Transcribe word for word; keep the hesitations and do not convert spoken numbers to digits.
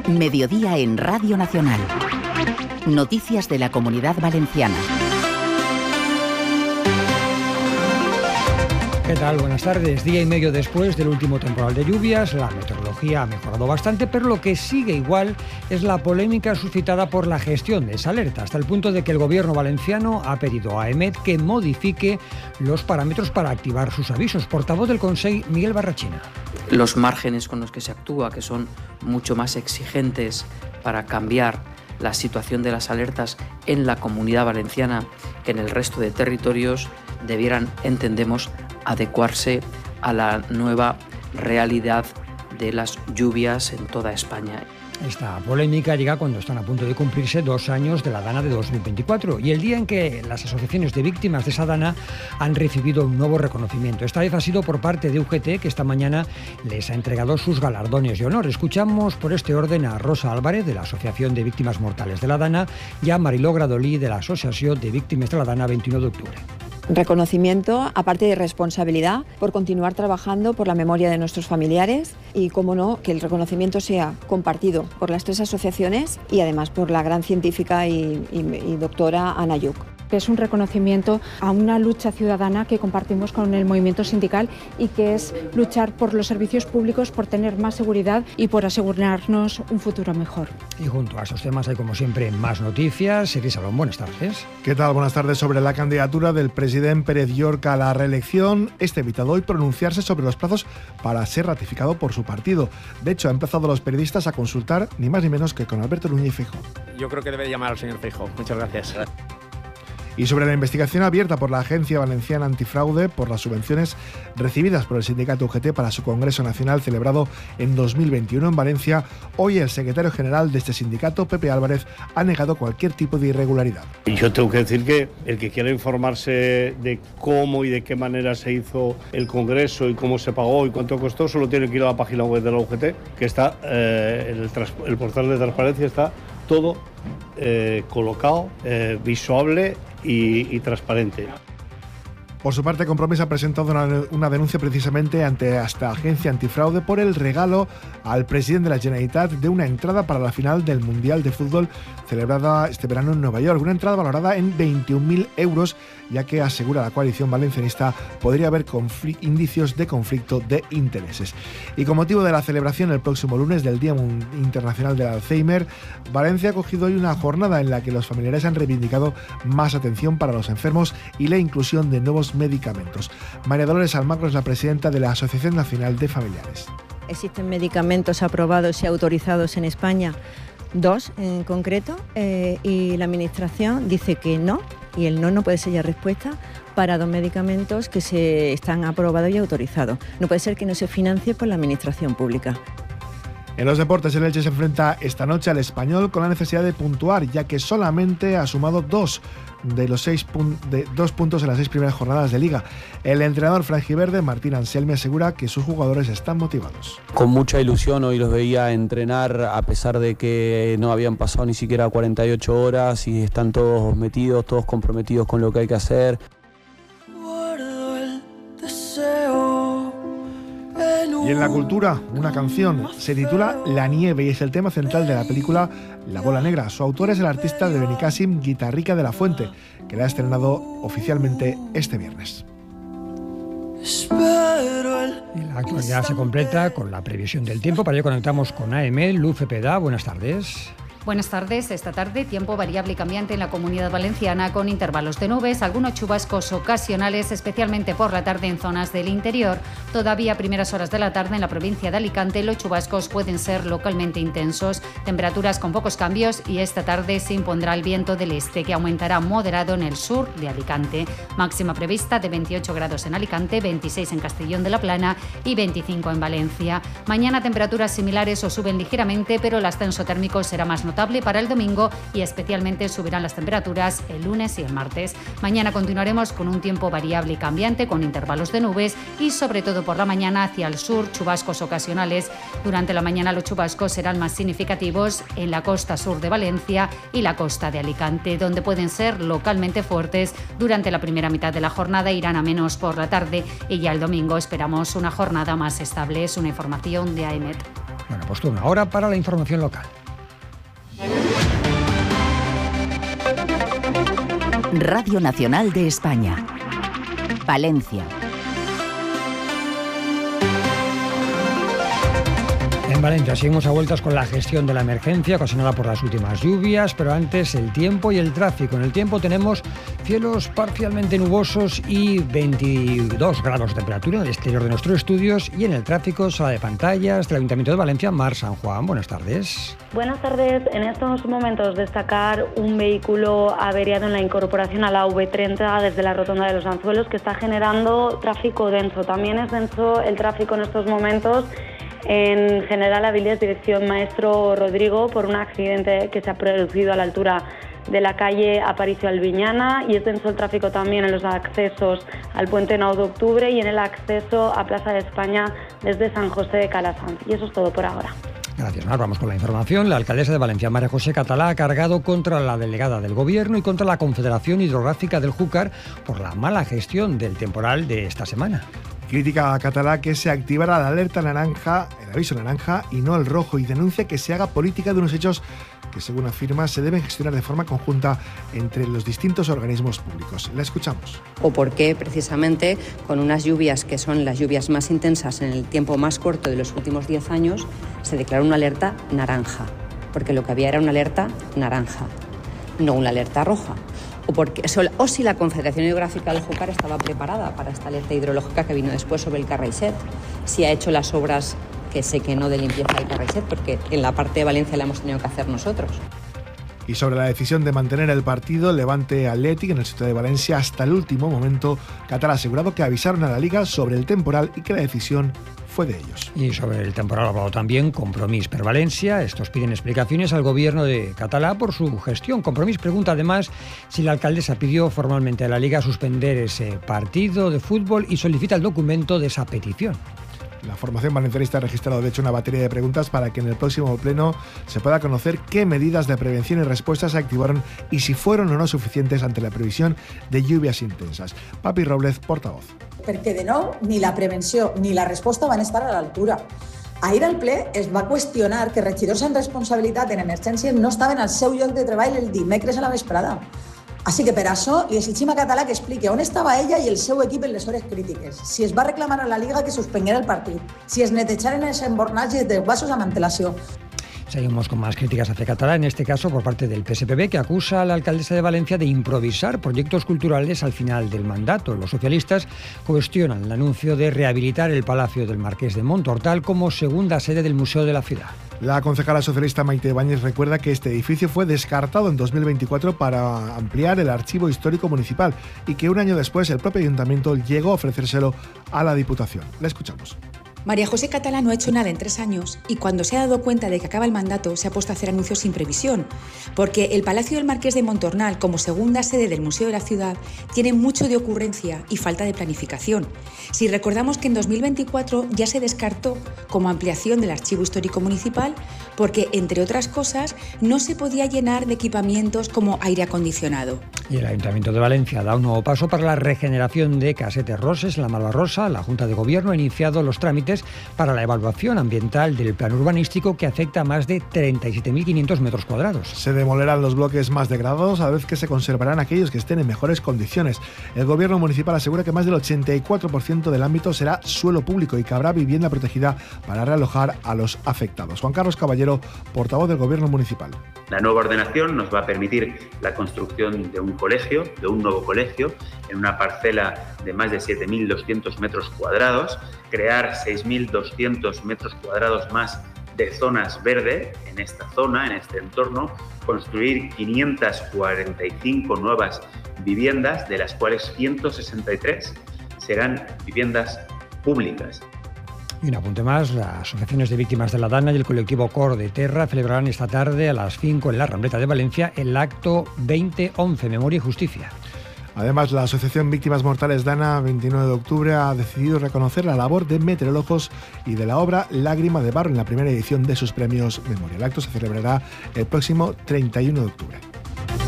Mediodía en Radio Nacional. Noticias de la Comunidad Valenciana. ¿Qué tal? Buenas tardes. Día y medio después del último temporal de lluvias, la meteorología ha mejorado bastante, pero lo que sigue igual es la polémica suscitada por la gestión de esa alerta, hasta el punto de que el gobierno valenciano ha pedido a EMET que modifique los parámetros para activar sus avisos. Portavoz del Consell, Miguel Barrachina. Los márgenes con los que se actúa, que son mucho más exigentes para cambiar la situación de las alertas en la Comunidad Valenciana que en el resto de territorios, debieran, entendemos, adecuarse a la nueva realidad de las lluvias en toda España. Esta polémica llega cuando están a punto de cumplirse dos años de la Dana de dos mil veinticuatro y el día en que las asociaciones de víctimas de esa Dana han recibido un nuevo reconocimiento. Esta vez ha sido por parte de U G T, que esta mañana les ha entregado sus galardones de honor. Escuchamos por este orden a Rosa Álvarez, de la Asociación de Víctimas Mortales de la Dana, y a Mariló Gradolí, de la Asociación de Víctimas de la Dana veintiuno de octubre. Reconocimiento, aparte de responsabilidad, por continuar trabajando por la memoria de nuestros familiares y, como no, que el reconocimiento sea compartido por las tres asociaciones y además por la gran científica y, y, y doctora Ana Lluch. Es un reconocimiento a una lucha ciudadana que compartimos con el movimiento sindical y que es luchar por los servicios públicos, por tener más seguridad y por asegurarnos un futuro mejor. Y junto a estos temas hay, como siempre, más noticias. Iris Salón, buenas tardes. ¿Qué tal? Buenas tardes. Sobre la candidatura del presidente Pérez Llorca a la reelección, este ha evitado hoy pronunciarse sobre los plazos para ser ratificado por su partido. De hecho, ha empezado a los periodistas a consultar ni más ni menos que con Alberto Núñez Feijóo. Yo creo que debe llamar al señor Feijóo. Muchas gracias. Y sobre la investigación abierta por la Agencia Valenciana Antifraude por las subvenciones recibidas por el sindicato U G T para su Congreso Nacional celebrado en dos mil veintiuno en Valencia, hoy el secretario general de este sindicato, Pepe Álvarez, ha negado cualquier tipo de irregularidad. Y yo tengo que decir que el que quiera informarse de cómo y de qué manera se hizo el Congreso y cómo se pagó y cuánto costó, solo tiene que ir a la página web de la U G T, que está eh, en el, tras, el portal de transparencia, está todo eh, colocado, eh, visuable y, y transparente. Por su parte, Compromís ha presentado una, una denuncia precisamente ante esta agencia antifraude por el regalo al presidente de la Generalitat de una entrada para la final del Mundial de Fútbol celebrada este verano en Nueva York. Una entrada valorada en veintiún mil euros, ya que asegura la coalición valencianista podría haber indicios de conflicto de intereses. Y con motivo de la celebración el próximo lunes del Día Internacional del Alzheimer, Valencia ha acogido hoy una jornada en la que los familiares han reivindicado más atención para los enfermos y la inclusión de nuevos medicamentos. María Dolores Almagro es la presidenta de la Asociación Nacional de Familiares. Existen medicamentos aprobados y autorizados en España, dos en concreto, eh, y la Administración dice que no, y el no no puede ser ya respuesta para dos medicamentos que se están aprobados y autorizados. No puede ser que no se financie por la Administración pública. En los deportes, el Elche se enfrenta esta noche al Español con la necesidad de puntuar, ya que solamente ha sumado dos de los seis pun- de dos puntos en las seis primeras jornadas de Liga. El entrenador franjiverde, Martín Anselmi, asegura que sus jugadores están motivados. Con mucha ilusión hoy los veía entrenar, a pesar de que no habían pasado ni siquiera cuarenta y ocho horas y están todos metidos, todos comprometidos con lo que hay que hacer. Y en la cultura, una canción se titula La nieve y es el tema central de la película La bola negra. Su autor es el artista de Benicàssim, Guitarrica de la Fuente, que la ha estrenado oficialmente este viernes. Y la actualidad se completa con la previsión del tiempo. Para ello conectamos con A M, Luz Cepeda. Buenas tardes. Buenas tardes. Esta tarde, tiempo variable y cambiante en la Comunidad Valenciana con intervalos de nubes, algunos chubascos ocasionales, especialmente por la tarde en zonas del interior. Todavía a primeras horas de la tarde en la provincia de Alicante los chubascos pueden ser localmente intensos, temperaturas con pocos cambios y esta tarde se impondrá el viento del este que aumentará moderado en el sur de Alicante. Máxima prevista de veintiocho grados en Alicante, veintiséis en Castellón de la Plana y veinticinco en Valencia. Mañana temperaturas similares o suben ligeramente, pero el ascenso térmico será más notable para el domingo y especialmente subirán las temperaturas el lunes y el martes. Mañana continuaremos con un tiempo variable y cambiante con intervalos de nubes y sobre todo por la mañana hacia el sur chubascos ocasionales. Durante la mañana los chubascos serán más significativos en la costa sur de Valencia y la costa de Alicante, donde pueden ser localmente fuertes. Durante la primera mitad de la jornada irán a menos por la tarde y ya el domingo esperamos una jornada más estable. Es una información de A E M E T. Bueno, pues turno ahora para la información local. Radio Nacional de España. Palencia. En Valencia seguimos a vueltas con la gestión de la emergencia ocasionada por las últimas lluvias, pero antes el tiempo y el tráfico. En el tiempo tenemos cielos parcialmente nubosos y veintidós grados de temperatura en el exterior de nuestros estudios, y en el tráfico, sala de pantallas del Ayuntamiento de Valencia, Mar San Juan. Buenas tardes. Buenas tardes. En estos momentos destacar un vehículo averiado en la incorporación a la A V treinta desde la rotonda de los Anzuelos, que está generando tráfico denso. También es denso el tráfico en estos momentos en General Avilés, dirección Maestro Rodrigo, por un accidente que se ha producido a la altura de la calle Aparicio Albiñana, y es denso el tráfico también en los accesos al puente nueve de octubre y en el acceso a Plaza de España desde San José de Calasanz. Y eso es todo por ahora. Gracias, Mar. Vamos con la información. La alcaldesa de Valencia, María José Catalá, ha cargado contra la delegada del Gobierno y contra la Confederación Hidrográfica del Júcar por la mala gestión del temporal de esta semana. Crítica a Catalá que se activara la alerta naranja, el aviso naranja y no el rojo, y denuncia que se haga política de unos hechos que, según afirma, se deben gestionar de forma conjunta entre los distintos organismos públicos. La escuchamos. O por qué, precisamente, con unas lluvias que son las lluvias más intensas en el tiempo más corto de los últimos diez años, se declaró una alerta naranja, porque lo que había era una alerta naranja, no una alerta roja. O, porque, o si la Confederación Hidrográfica del Júcar estaba preparada para esta alerta hidrológica que vino después sobre el Carraixet, si ha hecho las obras que sé que no de limpieza del Carraixet, porque en la parte de Valencia la hemos tenido que hacer nosotros. Y sobre la decisión de mantener el partido Levante Athletic en el sitio de Valencia hasta el último momento, Catalá ha asegurado que avisaron a la Liga sobre el temporal y que la decisión fue de ellos. Y sobre el temporal ha hablado también Compromís per Valencia. Estos piden explicaciones al gobierno de Catalá por su gestión. Compromís pregunta además si la alcaldesa pidió formalmente a la Liga suspender ese partido de fútbol y solicita el documento de esa petición. La formación valencianista ha registrado, de hecho, una batería de preguntas para que en el próximo pleno se pueda conocer qué medidas de prevención y respuesta se activaron y si fueron o no suficientes ante la previsión de lluvias intensas. Papi Robles, portavoz. Perquè de nou ni la prevenció ni la resposta van estar a l'altura. Ahir al ple es va qüestionar que regidors amb responsabilitat en emergències no estaven al seu lloc de treball el dimecres a la vesprada. Així que per això li exigim a Català que expliqui on estava ella i el seu equip en les hores crítiques, si es va reclamar a la Liga que suspenguera el partit, si es netejaren els embornatges de vasos amb antelació. Seguimos con más críticas hacia Catalá, en este caso por parte del P S P B, que acusa a la alcaldesa de Valencia de improvisar proyectos culturales al final del mandato. Los socialistas cuestionan el anuncio de rehabilitar el Palacio del Marqués de Montortal como segunda sede del Museo de la Ciudad. La concejala socialista Maite Ibáñez recuerda que este edificio fue descartado en dos mil veinticuatro para ampliar el archivo histórico municipal y que un año después el propio ayuntamiento llegó a ofrecérselo a la Diputación. La escuchamos. María José Catalá no ha hecho nada en tres años y cuando se ha dado cuenta de que acaba el mandato se ha puesto a hacer anuncios sin previsión, porque el Palacio del Marqués de Montornal, como segunda sede del Museo de la Ciudad, tiene mucho de ocurrencia y falta de planificación. Si recordamos que en dos mil veinticuatro ya se descartó como ampliación del Archivo Histórico Municipal porque, entre otras cosas, no se podía llenar de equipamientos como aire acondicionado. Y el Ayuntamiento de Valencia da un nuevo paso para la regeneración de Casetes Roses en la Malvarrosa. La Junta de Gobierno ha iniciado los trámites para la evaluación ambiental del plan urbanístico que afecta a más de treinta y siete mil quinientos metros cuadrados. Se demolerán los bloques más degradados a la vez que se conservarán aquellos que estén en mejores condiciones. El Gobierno municipal asegura que más del ochenta y cuatro por ciento del ámbito será suelo público y que habrá vivienda protegida para realojar a los afectados. Juan Carlos Caballero, portavoz del Gobierno municipal. La nueva ordenación nos va a permitir la construcción de un colegio, de un nuevo colegio, en una parcela de más de siete mil doscientos metros cuadrados, crear seis mil doscientos metros cuadrados más de zonas verdes en esta zona, en este entorno, construir quinientas cuarenta y cinco nuevas viviendas, de las cuales ciento sesenta y tres serán viviendas públicas. Y un apunte más, las asociaciones de víctimas de la Dana y el colectivo Cor de Terra celebrarán esta tarde a las cinco en la Rambleta de Valencia el acto veinte once, Memoria y Justicia. Además, la Asociación Víctimas Mortales Dana, veintinueve de octubre, ha decidido reconocer la labor de meteorólogos y de la obra Lágrima de Barro en la primera edición de sus premios Memoria. El acto se celebrará el próximo treinta y uno de octubre.